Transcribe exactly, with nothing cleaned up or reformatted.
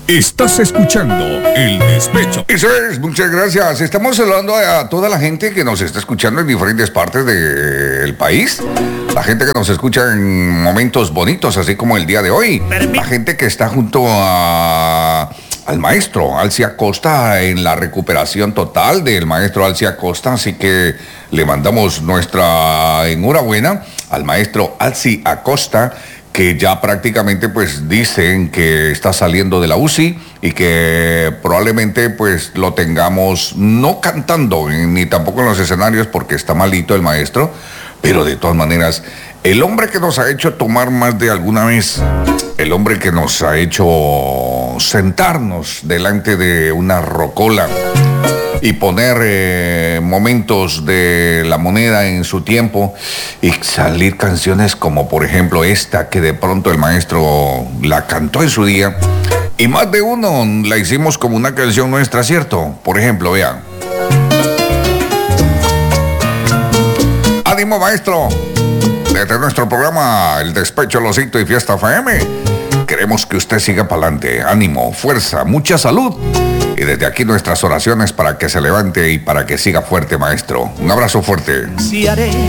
Estás escuchando El Despecho. Eso es, muchas gracias. Estamos saludando a toda la gente que nos está escuchando en diferentes partes del país. La gente que nos escucha en momentos bonitos, así como el día de hoy. La gente que está junto a... al maestro Alci Acosta en la recuperación total del maestro Alci Acosta, así que le mandamos nuestra enhorabuena al maestro Alci Acosta, que ya prácticamente pues dicen que está saliendo de la U C I y que probablemente pues lo tengamos no cantando ni tampoco en los escenarios porque está malito el maestro, pero de todas maneras el hombre que nos ha hecho tomar más de alguna vez, el hombre que nos ha hecho sentarnos delante de una rocola y poner eh, momentos de la moneda en su tiempo y salir canciones como por ejemplo esta que de pronto el maestro la cantó en su día y más de uno la hicimos como una canción nuestra, ¿cierto? Por ejemplo, vean. ¡Ánimo, maestro! Desde nuestro programa El Despecho, Losito y Fiesta F M, queremos que usted siga para adelante. Ánimo, fuerza, mucha salud. Y desde aquí nuestras oraciones para que se levante y para que siga fuerte, maestro. Un abrazo fuerte. Sí haré